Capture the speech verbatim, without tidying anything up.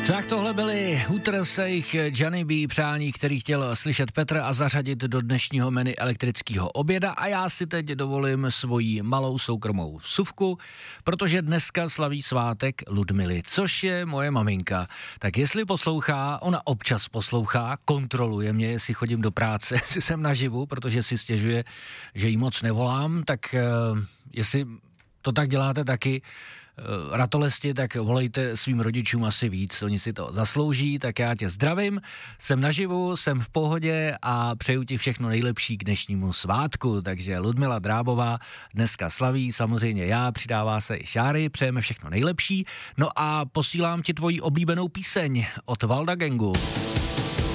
Tak tohle byly Hootersejch Johnny B. přání, který chtěl slyšet Petr a zařadit do dnešního menu elektrického oběda a já si teď dovolím svoji malou soukromou vsuvku, protože dneska slaví svátek Ludmily, což je moje maminka. Tak jestli poslouchá, ona občas poslouchá, kontroluje mě, jestli chodím do práce, jestli jsem naživu, protože si stěžuje, že jí moc nevolám, tak uh, jestli to tak děláte taky, ratolesti, tak volejte svým rodičům asi víc, oni si to zaslouží, tak já tě zdravím, jsem naživu, jsem v pohodě a přeju ti všechno nejlepší k dnešnímu svátku, takže Ludmila Drábová dneska slaví, samozřejmě já, přidává se i Šáry, přejeme všechno nejlepší, no a posílám ti tvoji oblíbenou píseň od Valda Gangu.